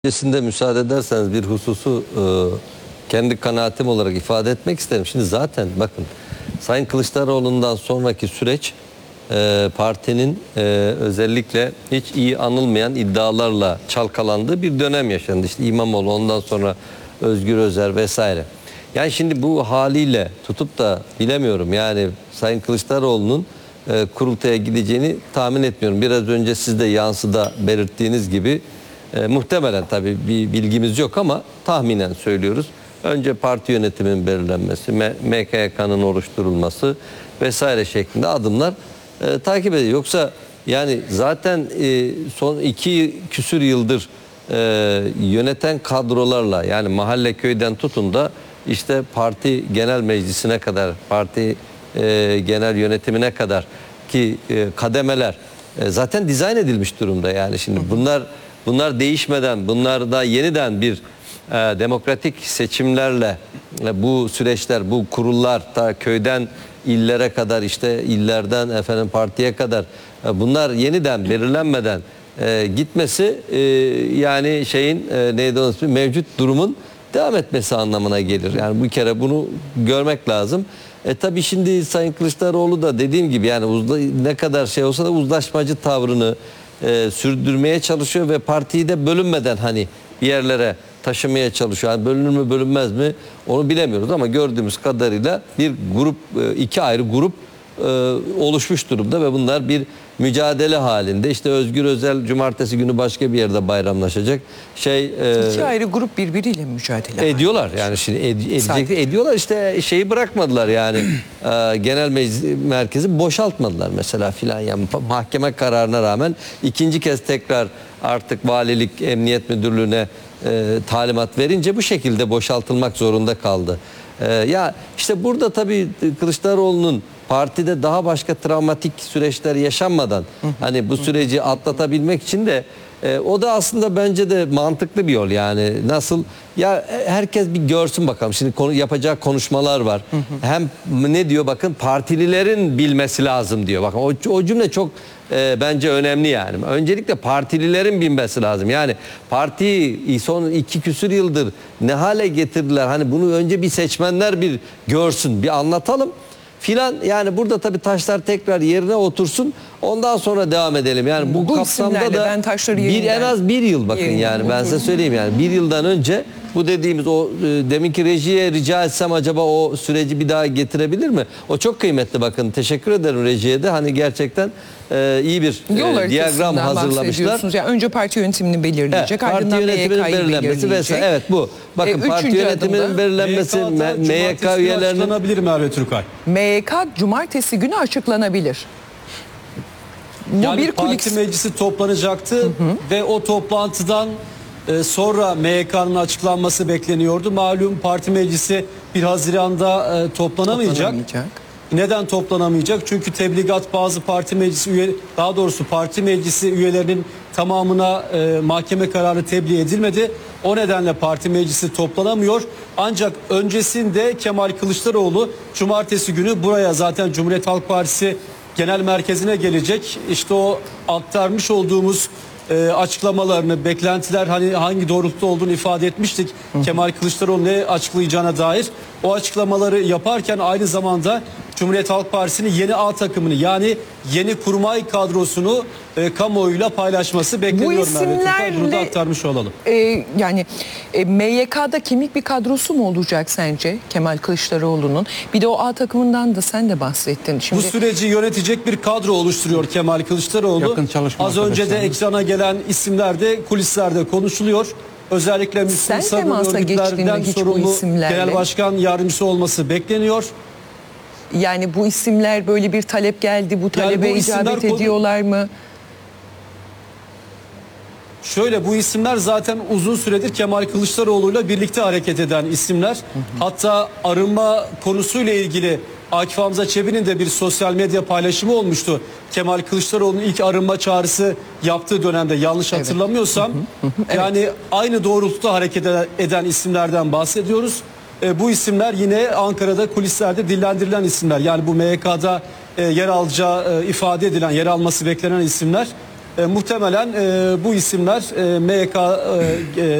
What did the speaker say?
Öncesinde müsaade ederseniz bir hususu kendi kanaatim olarak ifade etmek isterim. Şimdi zaten bakın Sayın Kılıçdaroğlu'ndan sonraki süreç partinin özellikle hiç iyi anılmayan iddialarla çalkalandığı bir dönem yaşandı. İşte İmamoğlu, ondan sonra Özgür Özel vesaire. Yani şimdi bu haliyle tutup da bilemiyorum, yani Sayın Kılıçdaroğlu'nun kurultaya gideceğini tahmin etmiyorum. Biraz önce siz de yansıda belirttiğiniz gibi muhtemelen, tabii bir bilgimiz yok ama tahminen söylüyoruz. Önce parti yönetiminin belirlenmesi, MKYK'nın oluşturulması vesaire şeklinde adımlar takip ediyor. Yoksa yani zaten son 2 küsür yıldır yöneten kadrolarla, yani mahalle köyden tutun da işte parti genel meclisine kadar, parti genel yönetimine kadar ki kademeler zaten dizayn edilmiş durumda. Yani şimdi bunlar değişmeden, bunlar da yeniden bir demokratik seçimlerle bu süreçler, bu kurullar ta köyden illere kadar, işte illerden efendim partiye kadar bunlar yeniden belirlenmeden gitmesi yani şeyin neydi onun ismi, mevcut durumun devam etmesi anlamına gelir. Yani bir kere bunu görmek lazım. Tabii şimdi Sayın Kılıçdaroğlu da dediğim gibi yani ne kadar şey olsa da uzlaşmacı tavrını sürdürmeye çalışıyor ve partiyi de bölünmeden hani bir yerlere taşımaya çalışıyor. Yani bölünür mü bölünmez mi onu bilemiyoruz ama gördüğümüz kadarıyla bir grup, 2 ayrı grup oluşmuş durumda ve bunlar bir mücadele halinde. İşte Özgür Özel cumartesi günü başka bir yerde bayramlaşacak. 2 ayrı grup birbiriyle mücadele ediyorlar. Yani şimdi ediyorlar, işte şeyi bırakmadılar yani genel meclis merkezi boşaltmadılar mesela filan, yani mahkeme kararına rağmen ikinci kez tekrar artık valilik emniyet müdürlüğüne talimat verince bu şekilde boşaltılmak zorunda kaldı. Ya işte burada tabii Kılıçdaroğlu'nun partide daha başka travmatik süreçler yaşanmadan hani bu süreci atlatabilmek için de o da aslında bence de mantıklı bir yol. Yani nasıl ya, herkes bir görsün bakalım. Şimdi yapacağı konuşmalar var. Hem ne diyor, bakın partililerin bilmesi lazım diyor. Bakın o cümle çok bence önemli yani. Öncelikle partililerin bilmesi lazım. Yani partiyi son 2 küsür yıldır ne hale getirdiler. Hani bunu önce bir seçmenler bir görsün, bir anlatalım filan. Yani burada tabii taşlar tekrar yerine otursun. Ondan sonra devam edelim. Yani bu kapsamda da en az 1 yıl bakın yani ben size söyleyeyim, yani 1 yıldan önce bu dediğimiz o deminki rejiye rica etsem acaba o süreci bir daha getirebilir mi? O çok kıymetli, bakın teşekkür ederim rejiye de, hani gerçekten iyi bir diyagram hazırlamışlar. Yani önce parti yönetimini belirleyecek, evet, ardından MYK'yı belirlenmesi vesaire. Evet, bu. Bakın parti yönetiminin belirlenmesi, MYK üyelerinin açıklanabilir mi Merve Türkay? MYK cumartesi günü açıklanabilir. Bu yani bir parti meclisi toplanacaktı ve o toplantıdan sonra MYK'nın açıklanması bekleniyordu. Malum parti meclisi 1 Haziran'da toplanamayacak. Neden toplanamayacak? Çünkü tebligat bazı parti meclisi parti meclisi üyelerinin tamamına mahkeme kararı tebliğ edilmedi. O nedenle parti meclisi toplanamıyor. Ancak öncesinde Kemal Kılıçdaroğlu cumartesi günü buraya, zaten Cumhuriyet Halk Partisi genel merkezine gelecek. İşte o aktarmış olduğumuz açıklamalarını, beklentiler hani hangi doğrultuda olduğunu ifade etmiştik. Kemal Kılıçdaroğlu ne açıklayacağına dair. O açıklamaları yaparken aynı zamanda Cumhuriyet Halk Partisi'nin yeni A takımını, yani yeni kurmay kadrosunu kamuoyuyla paylaşması bekleniyor. Bu isimlerle bunu da aktarmış olalım. Yani MYK'da kemik bir kadrosu mu olacak sence Kemal Kılıçdaroğlu'nun? Bir de o A takımından da sen de bahsettin. Şimdi bu süreci yönetecek bir kadro oluşturuyor Kemal Kılıçdaroğlu. Az önce de ekrana gelen isimler de kulislerde konuşuluyor. Özellikle Müslüm Sabun örgütlerden sorumlu genel başkan yardımcısı olması bekleniyor. Yani bu isimler, böyle bir talep geldi, bu talebe yani icabet ediyorlar mı? Şöyle, bu isimler zaten uzun süredir Kemal Kılıçdaroğlu'yla birlikte hareket eden isimler. Hatta arınma konusuyla ilgili Akif Hamza Çebi'nin de bir sosyal medya paylaşımı olmuştu. Kemal Kılıçdaroğlu'nun ilk arınma çağrısı yaptığı dönemde, yanlış hatırlamıyorsam. Yani aynı doğrultuda hareket eden isimlerden bahsediyoruz. Bu isimler yine Ankara'da kulislerde dillendirilen isimler. Yani bu MYK'da yer alacağı ifade edilen, yer alması beklenen isimler. Muhtemelen bu isimler MYK